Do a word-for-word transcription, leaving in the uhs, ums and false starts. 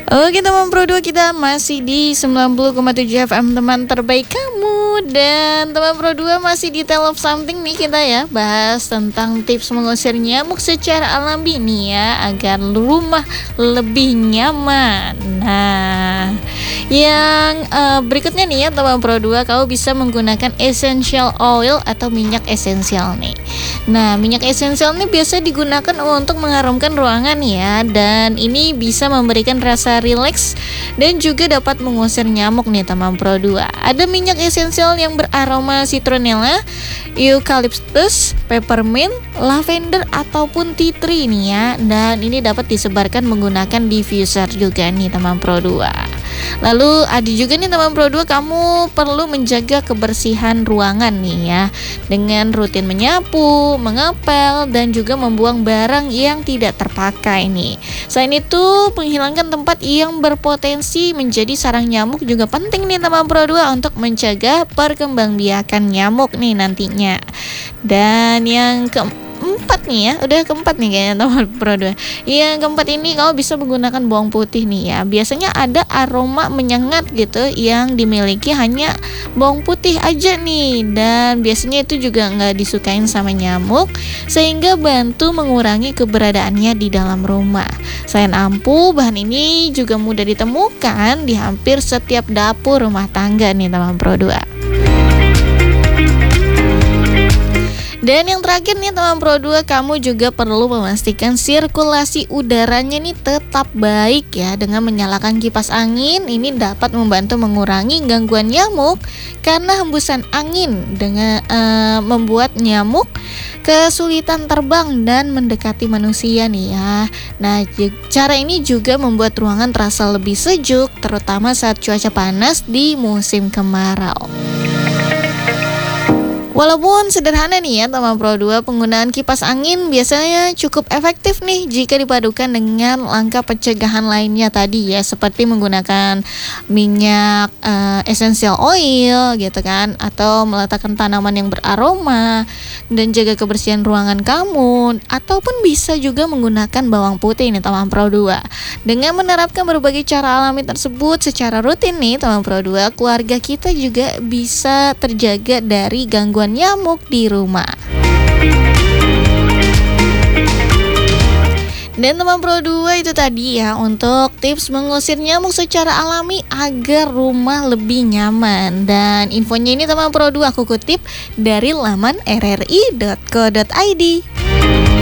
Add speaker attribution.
Speaker 1: Oke teman Pro dua, kita masih di sembilan puluh koma tujuh F M, teman terbaik kamu. Dan teman Pro dua masih di Tale of Something nih kita ya, bahas tentang tips mengusir nyamuk secara alami nih ya, agar rumah lebih nyaman. Nah, yang uh, berikutnya nih ya teman Pro dua, kamu bisa menggunakan essential oil atau minyak esensial nih. Nah, minyak esensial ini biasa digunakan untuk mengharumkan ruangan ya, dan ini bisa memberikan rasa rileks dan juga dapat mengusir nyamuk nih teman Pro dua. Ada minyak esensial yang beraroma citronella, eucalyptus, peppermint, lavender ataupun tea tree nih ya, dan ini dapat disebarkan menggunakan diffuser juga nih teman Pro dua. Lalu ada juga nih teman Pro dua, kamu perlu menjaga kebersihan ruangan nih ya, dengan rutin menyapu, mengepel, dan juga membuang barang yang tidak terpakai nih. Selain itu, menghilangkan tempat yang berpotensi menjadi sarang nyamuk juga penting nih teman Pro dua, untuk mencegah perkembangbiakan nyamuk nih nantinya. Dan yang ke Empat nih ya, udah keempat nih kayaknya teman Pro dua. Yang keempat ini kamu bisa menggunakan bawang putih nih ya. Biasanya ada aroma menyengat gitu yang dimiliki hanya bawang putih aja nih, dan biasanya itu juga nggak disukain sama nyamuk, sehingga bantu mengurangi keberadaannya di dalam rumah. Selain ampuh, bahan ini juga mudah ditemukan di hampir setiap dapur rumah tangga nih teman Pro dua. Dan yang terakhir nih teman Pro dua, kamu juga perlu memastikan sirkulasi udaranya nih tetap baik ya, dengan menyalakan kipas angin. Ini dapat membantu mengurangi gangguan nyamuk, karena hembusan angin dengan uh, membuat nyamuk kesulitan terbang dan mendekati manusia nih ya. Nah, cara ini juga membuat ruangan terasa lebih sejuk, terutama saat cuaca panas di musim kemarau. Walaupun sederhana nih ya teman Pro dua, penggunaan kipas angin biasanya cukup efektif nih jika dipadukan dengan langkah pencegahan lainnya tadi ya, seperti menggunakan minyak uh, essential oil gitu kan, atau meletakkan tanaman yang beraroma dan jaga kebersihan ruangan kamu, ataupun bisa juga menggunakan bawang putih nih teman Pro dua. Dengan menerapkan berbagai cara alami tersebut secara rutin nih teman Pro dua, keluarga kita juga bisa terjaga dari gangguan nyamuk di rumah. Dan teman Pro dua, itu tadi ya untuk tips mengusir nyamuk secara alami agar rumah lebih nyaman. Dan infonya ini teman Pro dua aku kutip dari laman r r i dot co dot i d.